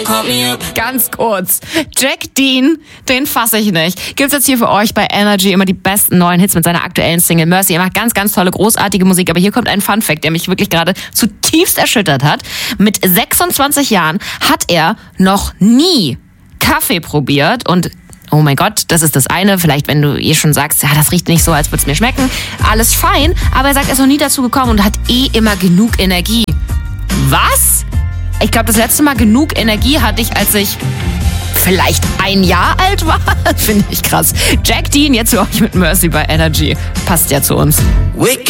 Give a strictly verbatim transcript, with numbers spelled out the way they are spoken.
Ganz kurz. Jack Dean, den fasse ich nicht. Gibt's jetzt hier für euch bei Energy immer die besten neuen Hits mit seiner aktuellen Single Mercy. Er macht ganz, ganz tolle, großartige Musik. Aber hier kommt ein Funfact, der mich wirklich gerade zutiefst erschüttert hat. Mit sechsundzwanzig Jahren hat er noch nie Kaffee probiert und oh mein Gott, das ist das eine. Vielleicht, wenn du eh schon sagst, ja, das riecht nicht so, als würde es mir schmecken. Alles fein, aber er sagt, er ist noch nie dazu gekommen und hat eh immer genug Energie. Was? Ich glaube, das letzte Mal genug Energie hatte ich, als ich vielleicht ein Jahr alt war. Finde ich krass. Jack Dean jetzt für euch mit Mercy bei Energy. Passt ja zu uns.